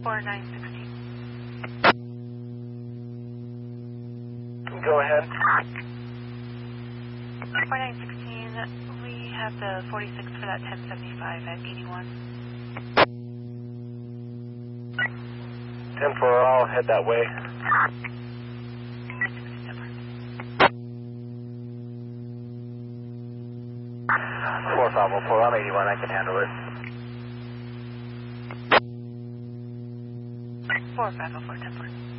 4916. Go ahead. 4916, we have the 46 for that 1075 at 81. 10 for all, head that way. 4504, I'm 81, I can handle it. 4504, 10 4.